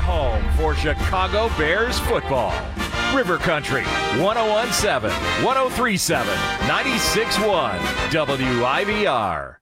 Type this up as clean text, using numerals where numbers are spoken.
home for Chicago Bears football. River Country, 101.7, 103.7, 96.1, WIVR.